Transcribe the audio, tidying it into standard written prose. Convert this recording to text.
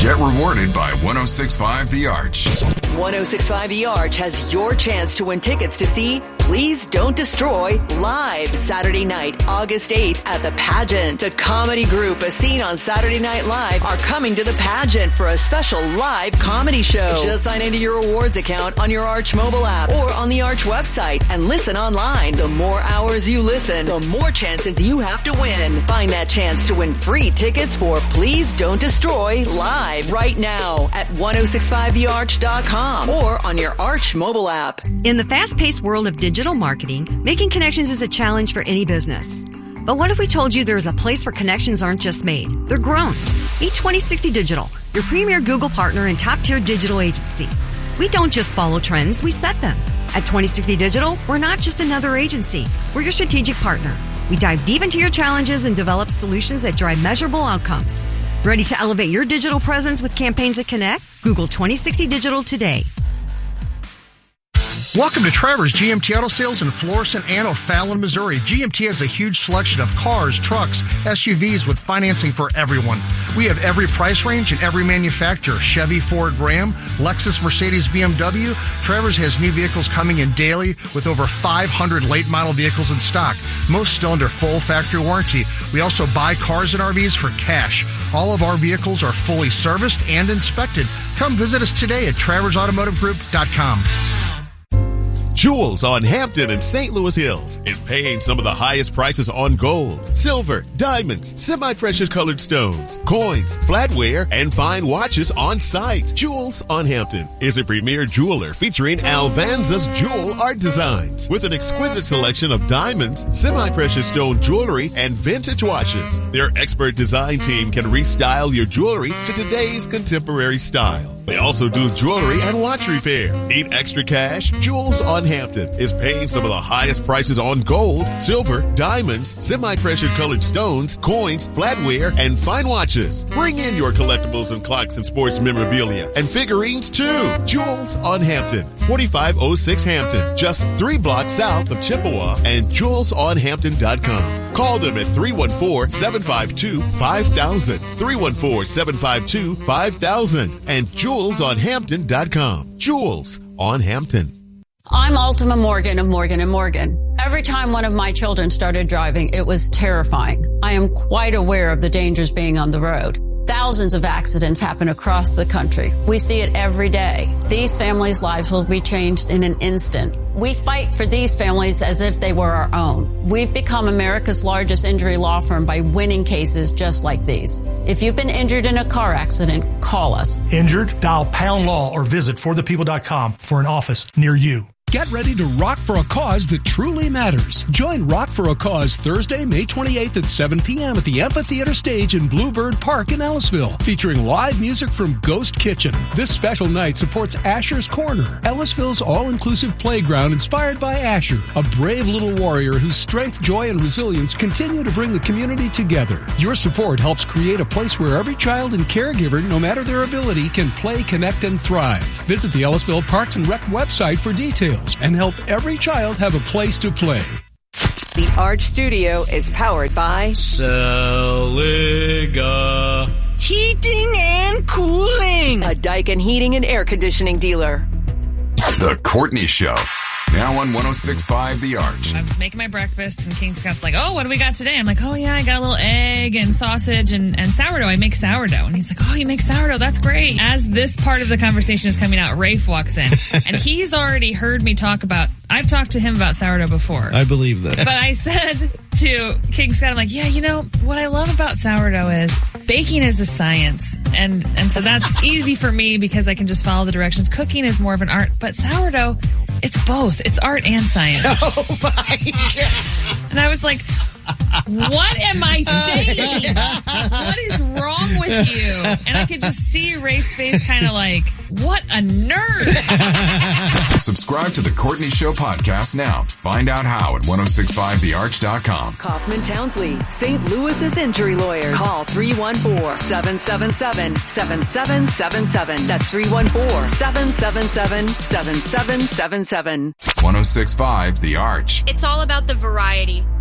Get rewarded by 106.5 The Arch. 106.5 The Arch has your chance to win tickets to see Please Don't Destroy live Saturday night, August 8th at the Pageant. The comedy group as seen on Saturday Night Live are coming to the Pageant for a special live comedy show. Just sign into your awards account on your Arch mobile app or on the Arch website and listen online. The more hours you listen, the more chances you have to win. Find that chance to win free tickets for Please Don't Destroy live right now at 1065thearch.com or on your Arch mobile app. In the fast-paced world of digital marketing, making connections is a challenge for any business. But what if we told you there's a place where connections aren't just made, they're grown? Meet 2060 Digital, your premier Google partner and top-tier digital agency. We don't just follow trends, we set them. At 2060 Digital, we're not just another agency, we're your strategic partner. We dive deep into your challenges and develop solutions that drive measurable outcomes. Ready to elevate your digital presence with campaigns that connect? Google 2060 Digital today. Welcome to Trevor's GMT Auto Sales in Florissant and O'Fallon, Missouri. GMT has a huge selection of cars, trucks, SUVs with financing for everyone. We have every price range and every manufacturer. Chevy, Ford, Ram, Lexus, Mercedes, BMW. Trevor's has new vehicles coming in daily with over 500 late model vehicles in stock, most still under full factory warranty. We also buy cars and RVs for cash. All of our vehicles are fully serviced and inspected. Come visit us today at TraversAutomotiveGroup.com. Jewels on Hampton and St. Louis Hills is paying some of the highest prices on gold, silver, diamonds, semi-precious colored stones, coins, flatware, and fine watches on site. Jewels on Hampton is a premier jeweler featuring Alvanza's jewel art designs with an exquisite selection of diamonds, semi-precious stone jewelry, and vintage watches. Their expert design team can restyle your jewelry to today's contemporary style. They also do jewelry and watch repair. Need extra cash? Jewels on Hampton is paying some of the highest prices on gold, silver, diamonds, semi-precious colored stones, coins, flatware, and fine watches. Bring in your collectibles and clocks and sports memorabilia and figurines too. Jewels on Hampton, 4506 Hampton, just 3 blocks south of Chippewa, and jewelsonhampton.com. Call them at 314-752-5000, 314-752-5000, and jewelsonhampton.com. Jewels on Hampton. I'm Ultima Morgan of Morgan & Morgan. Every time one of my children started driving, it was terrifying. I am quite aware of the dangers being on the road. Thousands of accidents happen across the country. We see it every day. These families' lives will be changed in an instant. We fight for these families as if they were our own. We've become America's largest injury law firm by winning cases just like these. If you've been injured in a car accident, call us. Injured? Dial pound law or visit forthepeople.com for an office near you. Get ready to rock for a cause that truly matters. Join Rock for a Cause Thursday, May 28th at 7 p.m. at the Amphitheater Stage in Bluebird Park in Ellisville, featuring live music from Ghost Kitchen. This special night supports Asher's Corner, Ellisville's all-inclusive playground inspired by Asher, a brave little warrior whose strength, joy, and resilience continue to bring the community together. Your support helps create a place where every child and caregiver, no matter their ability, can play, connect, and thrive. Visit the Ellisville Parks and Rec website for details and help every child have a place to play. The Arch Studio is powered by Celica Heating and Cooling, a Daikin Heating and Air Conditioning dealer. The Courtney Show. Now on 106.5 The Arch. I was making my breakfast, and King Scott's like, oh, what do we got today? I'm like, oh, yeah, I got a little egg and sausage and sourdough. I make sourdough. And he's like, oh, you make sourdough? That's great. As this part of the conversation is coming out, Rafe walks in, and he's already heard me talk about, I've talked to him about sourdough before. I believe that. But I said to King Scott, I'm like, yeah, you know, what I love about sourdough is baking is a science. And so that's easy for me because I can just follow the directions. Cooking is more of an art, but sourdough, it's both. It's art and science. Oh, my God. And I was like, what am I saying? What is wrong with you? And I could just see Rafe's face kind of like, what a nerd. Subscribe to the Courtney Show podcast now. Find out how at 1065thearch.com. Kaufman Townsley, St. Louis's injury lawyers. Call 314-777-7777. That's 314-777-7777. 1065 The Arch. It's all about the variety.